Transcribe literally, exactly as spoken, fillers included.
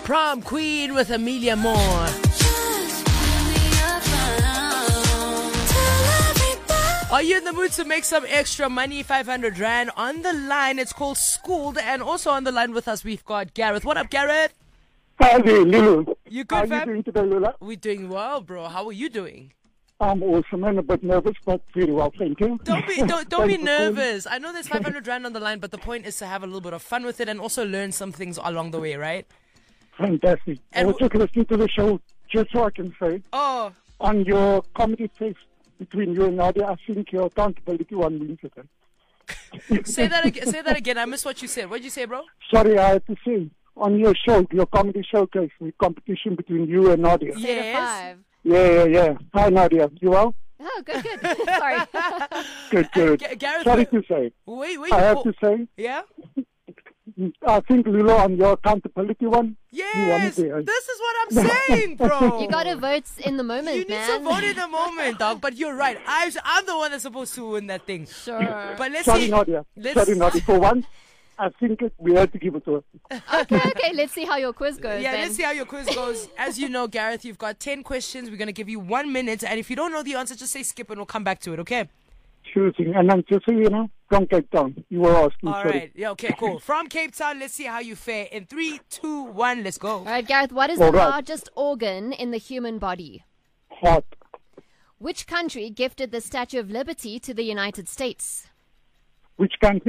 Prom Queen with Amelia Moore. Are you in the mood to make some extra money? five hundred rand on the line. It's called Schooled. And also on the line with us, we've got Gareth. What up, Gareth? Hi there, Lulu. You good, How are fam? you doing today, Lula? We're doing well, bro. How are you doing? I'm awesome and a bit nervous, but very well, thank you. Don't be don't, don't be Thanks for calling. nervous. I know there's five hundred rand on the line, but the point is to have a little bit of fun with it and also learn some things along the way, right? Fantastic. I And was just listening to the show just so I can say, Oh, on your comedy face between you and Nadia, I think your accountability one wins it. say that again. Say that again. I missed what you said. What did you say, bro? Sorry, I have to say, on your show, your comedy showcase, the competition between you and Nadia. Say Yes. to five. Yeah, yeah, yeah. Hi, Nadia. You well? Oh, good, good. Sorry. Good, good. G- Gareth, Sorry wait, to say. wait, wait. I have oh, to say, Yeah. I think, Lulu, on your accountability one, you won Yes. it there. This is what I'm saying, bro. You got to vote in the moment, You need man. to vote in the moment, dog. But you're right. I, I'm the one that's supposed to win that thing. Sure. But let's Sorry, see. Nadia. Let's- Sorry, Nadia. For once, I think it, we have to give it to her. Okay, okay. Let's see how your quiz goes. Yeah, then. let's see how your quiz goes. As you know, Gareth, you've got ten questions. We're going to give you one minute. And if you don't know the answer, just say skip and we'll come back to it, okay? Sure thing. And then just so you know, from Cape Town. You were asking. All sorry. right. Yeah, okay, cool. From Cape Town, let's see how you fare. In three, two, one, let's go. All right, Gareth, what is All the right. largest organ in the human body? Hot. Which country gifted the Statue of Liberty to the United States? Which country?